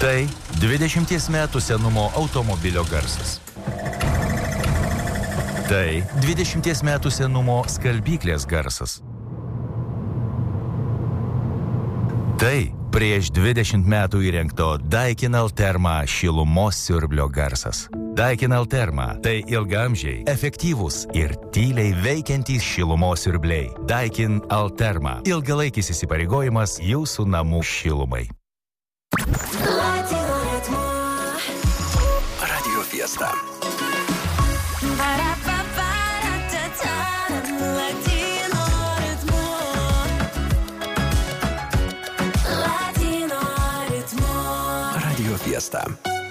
Tai 20 metų senumo automobilio garsas. Tai 20 metų senumo skalbyklės garsas. Tai prieš 20 metų įrengto Daikin Alterma šilumos siurblio garsas. Daikin Alterma – tai ilgaamžiai, efektyvūs ir tyliai veikiantys šilumos siurbliai. Daikin Alterma – ilgalaikis įsipareigojimas jūsų namų šilumai. Radio Fiesta. Radio Fiesta.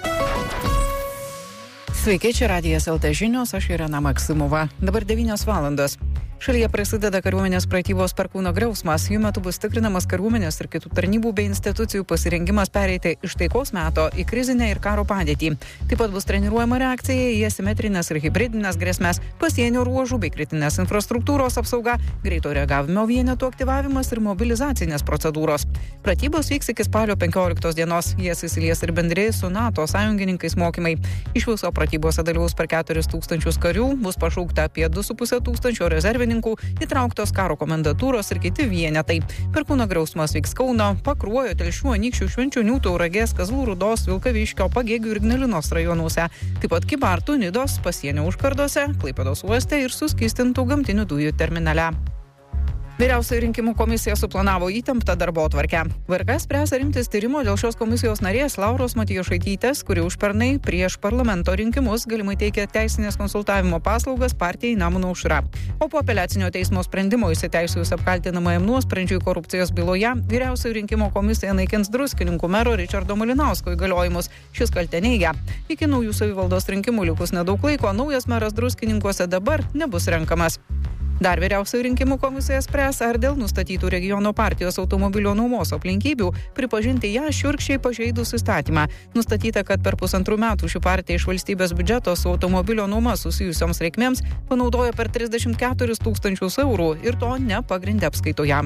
Sveiki, čia Radijas LT žinios, aš Irena Maksimova. Dabar 9 valandos. Šalyje prasideda kariuomenės pratybos Perkūno griausmas. Jų metu bus tikrinamas kariuomenės ir kitų tarnybų bei institucijų pasirengimas pereiti iš taikos meto į krizinę ir karo padėtį. Taip pat bus treniruojama reakcija į asimetrinės ir hibridinės grėsmės, pasienio ruožų bei kritinės infrastruktūros apsauga, greito reagavimo vienetų aktyvavimas ir mobilizacinės procedūros. Pratybos vyks iki spalio 15 dienos. Jas įsilies ir bendrai su NATO sąjungininkais mokymai. Iš viso pratybose dalyvaus per 4,000 karių, bus pašaukta apie 2,500 rezervininkų, įtrauktos karo komendatūros ir kiti vienetai. Perkūno griausmas vyks Kauno, Pakruojo, Telšių, Anykščių, Švenčionių, Tauragės, Kazlų Rūdos, Vilkaviškio, Pagėgių ir Ignalinos rajonuose. Taip pat Kybartų, Nidos, pasienio užkardose, Klaipėdos uoste ir suskystintų gamtinių dujų terminale. Vyriausioji rinkimų komisija suplanavo įtemptą darbotvarkę. VRK spręs ar imtis tyrimo dėl šios komisijos narės Lauros Matijošaitytės, kuri užpernai prieš parlamento rinkimus galimai teikia teisinės konsultavimo paslaugas partijai Nemuno aušra. O po apeliacinio teismo sprendimo įsiteisėjus apkaltinamajam nuosprendžiui korupcijos byloje, Vyriausioji rinkimų komisija naikins Druskininkų mero Ričardo Malinausko įgaliojimus. Šis kaltę neigia. Iki naujų savivaldos rinkimų likus nedaug laiko, naujas meras Druskininkuose dabar nebus renkamas. Dar Vyriausioji rinkimų komisija spręs, ar dėl nustatytų regiono partijos automobilio nuomos aplinkybių pripažinti ją šiurkščiai pažeidus įstatymą. Nustatyta, kad per 1,5 metų ši partija iš valstybės biudžeto su automobilio nuoma susijusioms reikmėms panaudojo per 34 000 eurų ir to nepagrindė apskaitoje.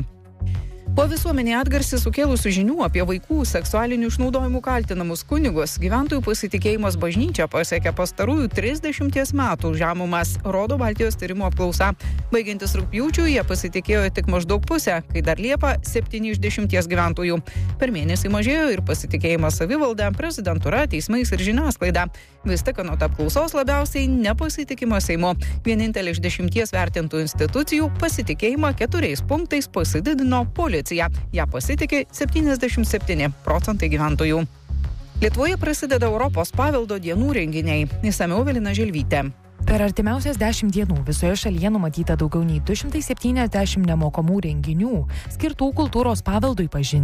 Po visuomenį atgarsį sukėlusių žinių apie vaikų seksualinių išnaudojimų kaltinamus kunigus, gyventojų pasitikėjimas bažnyčia pasiekė pastarųjų 30 metų žemumas, rodo Baltijos tyrimo apklausa. Baigiantis rugpjūčiui, jie pasitikėjo tik maždaug pusę, kai dar Liepą 7 iš 10 gyventojų. Per mėnesį mažėjo ir pasitikėjimas savivalda, prezidentūra, teismais ir žiniasklaida. Vis tik anot apklausos labiausiai nepasitikimas Seimu. Vienintelė iš 10 vertintų institucijų pasitikėjimą 4 punktais pasididino policija. Ją pasitikė 77% gyventojų. Lietuvoje prasideda Europos paveldo dienų renginiai. Išsamiau Evelina Želvytė. Per artimiausias 10 dienų visoje šalyje numatyta daugiau nei 270 nemokamų renginių, skirtų kultūros paveldui pažinti.